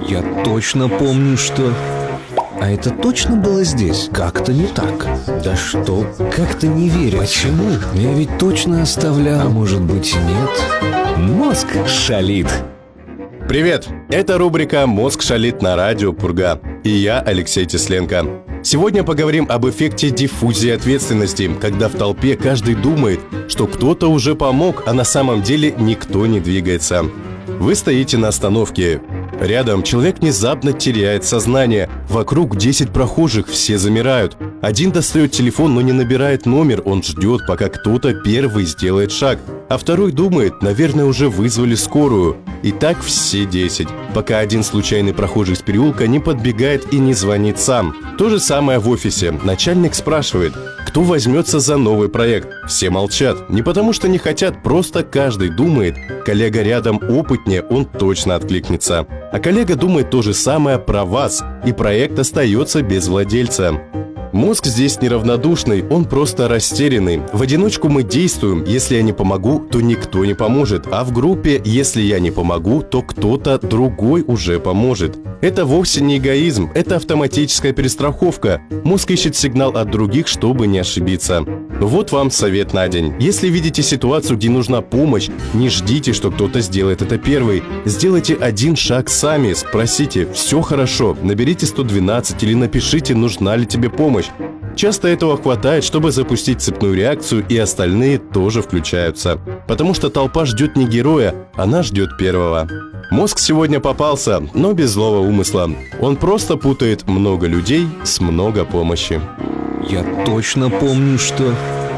Я точно помню, что... А это точно было здесь? Как-то не так. Да что? Как-то не верю. Почему? Я ведь точно оставлял. А может быть, нет? Мозг шалит. Привет! Это рубрика «Мозг шалит» на радио Пурга. И я, Алексей Тесленко. Сегодня поговорим об эффекте диффузии ответственности, когда в толпе каждый думает, что кто-то уже помог, а на самом деле никто не двигается. Вы стоите на остановке. Рядом человек внезапно теряет сознание. Вокруг 10 прохожих, все замирают. Один достает телефон, но не набирает номер. Он ждет, пока кто-то первый сделает шаг. А второй думает, наверное, уже вызвали скорую. И так все 10. Пока один случайный прохожий с переулка не подбегает и не звонит сам. То же самое в офисе. Начальник спрашивает, кто возьмется за новый проект. Все молчат. Не потому что не хотят, просто каждый думает, коллега рядом опытнее, он точно откликнется. А коллега думает то же самое про вас, и проект остается без владельца. Мозг здесь неравнодушный, он просто растерянный. В одиночку мы действуем, если я не помогу, то никто не поможет. А в группе, если я не помогу, то кто-то другой уже поможет. Это вовсе не эгоизм, это автоматическая перестраховка. Мозг ищет сигнал от других, чтобы не ошибиться. Вот вам совет на день. Если видите ситуацию, где нужна помощь, не ждите, что кто-то сделает это первый. Сделайте один шаг сами, спросите, все хорошо, наберите 112 или напишите, нужна ли тебе помощь. Часто этого хватает, чтобы запустить цепную реакцию, и остальные тоже включаются. Потому что толпа ждет не героя, она ждет первого. Мозг сегодня попался, но без злого умысла. Он просто путает много людей с много помощи. Я точно помню, что...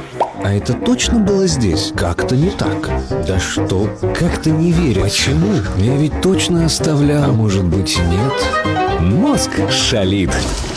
А это точно было здесь? Как-то не так. Да что? Как-то не верю. Почему? Я ведь точно оставлял. А может быть, нет? Мозг шалит.